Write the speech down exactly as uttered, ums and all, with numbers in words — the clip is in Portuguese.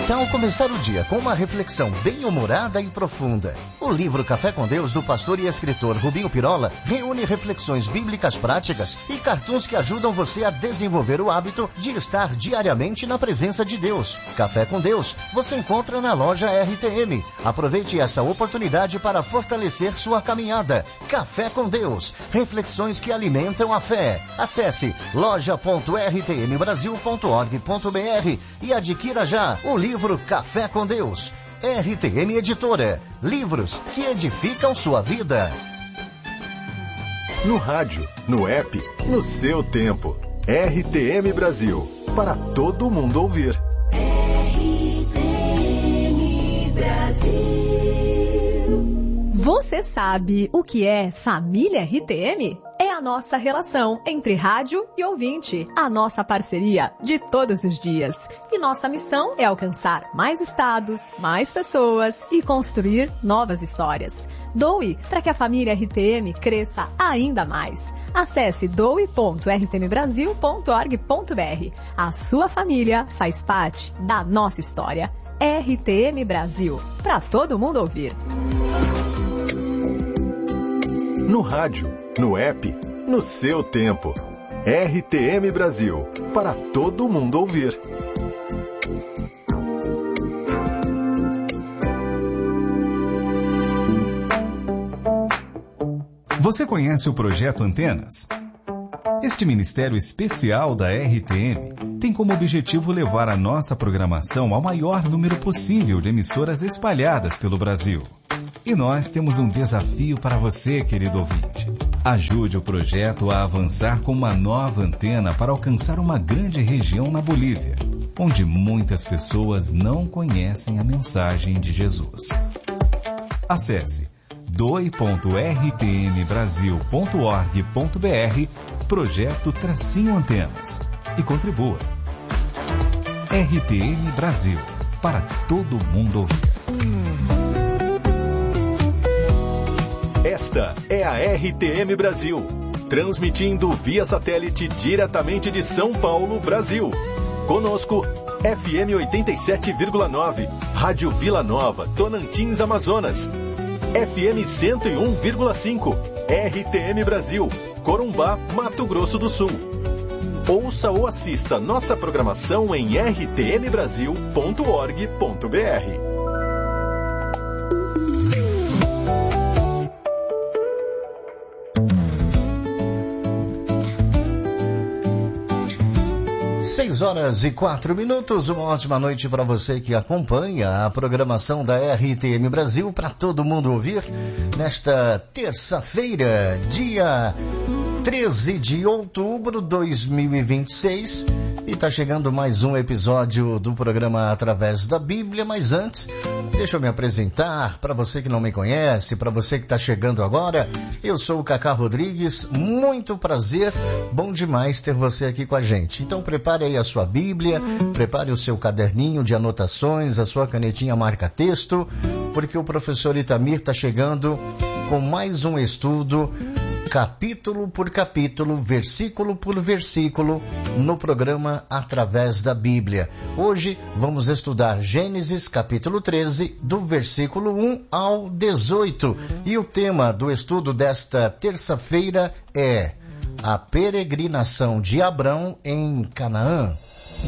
tal começar o dia com uma reflexão bem-humorada e profunda? O livro Café com Deus, do pastor e escritor Rubinho Pirola, reúne reflexões bíblicas práticas e cartoons que ajudam você a desenvolver o hábito de estar diariamente na presença de Deus. Café com Deus você encontra na loja R T M. Aproveite essa oportunidade para fortalecer sua caminhada. Café com Deus, reflexões que alimentam a fé. Acesse loja ponto r t m brasil ponto org ponto b r e adquira já o livro Café com Deus. R T M Editora. Livros que edificam sua vida. No rádio, no app, no seu tempo. R T M Brasil. Para todo mundo ouvir. R T M Brasil. Você sabe o que é família R T M? É a nossa relação entre rádio e ouvinte, a nossa parceria de todos os dias. E nossa missão é alcançar mais estados, mais pessoas e construir novas histórias. Doe para que a família R T M cresça ainda mais. Acesse doe ponto r t m brasil ponto org ponto b r. A sua família faz parte da nossa história. R T M Brasil, para todo mundo ouvir. No rádio, no app, no seu tempo. R T M Brasil, para todo mundo ouvir. Você conhece o Projeto Antenas? Este ministério especial da R T M tem como objetivo levar a nossa programação ao maior número possível de emissoras espalhadas pelo Brasil. E nós temos um desafio para você, querido ouvinte. Ajude o projeto a avançar com uma nova antena para alcançar uma grande região na Bolívia, onde muitas pessoas não conhecem a mensagem de Jesus. Acesse doe ponto r t m brasil ponto org ponto b r, projeto Tracinho Antenas, e contribua. R T M Brasil, para todo mundo ouvir. Esta é a R T M Brasil, transmitindo via satélite diretamente de São Paulo, Brasil. Conosco, F M oitenta e sete vírgula nove, Rádio Vila Nova, Tonantins, Amazonas. F M cento e um vírgula cinco, R T M Brasil, Corumbá, Mato Grosso do Sul. Ouça ou assista nossa programação em r t m brasil ponto org ponto b r. Seis horas e quatro minutos, uma ótima noite para você que acompanha a programação da R T M Brasil para todo mundo ouvir nesta terça-feira, dia treze de outubro de dois mil e vinte e seis, e está chegando mais um episódio do programa Através da Bíblia. Mas antes, deixa eu me apresentar para você que não me conhece, para você que está chegando agora. Eu sou o Cacá Rodrigues, muito prazer, bom demais ter você aqui com a gente. Então prepare aí a sua Bíblia, prepare o seu caderninho de anotações, a sua canetinha marca-texto, porque o professor Itamir está chegando com mais um estudo, capítulo por capítulo, versículo por versículo, no programa Através da Bíblia. Hoje vamos estudar Gênesis capítulo treze, do versículo um ao dezoito. E o tema do estudo desta terça-feira é a peregrinação de Abrão em Canaã.